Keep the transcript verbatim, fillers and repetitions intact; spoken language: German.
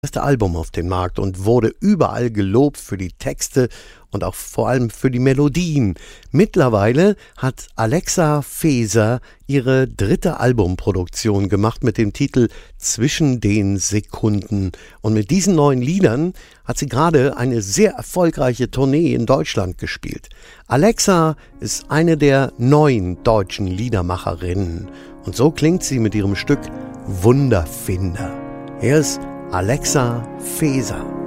erste Album auf den Markt und wurde überall gelobt für die Texte und auch vor allem für die Melodien. Mittlerweile hat Alexa Feser ihre dritte Albumproduktion gemacht mit dem Titel Zwischen den Sekunden. Und mit diesen neuen Liedern hat sie gerade eine sehr erfolgreiche Tournee in Deutschland gespielt. Alexa ist eine der neuen deutschen Liedermacherinnen. Und so klingt sie mit ihrem Stück Wunderfinder. Hier ist Alexa Feser.